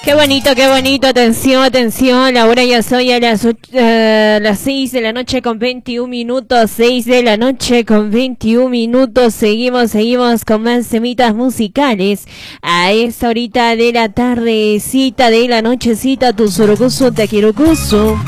qué bonito, atención, atención, la hora ya soy a las 6 de la noche con 21 minutos, 6 de la noche con 21 minutos, seguimos con más temitas musicales, a esta horita de la tardecita, de la nochecita, tu sorocuso, te quiero cuso.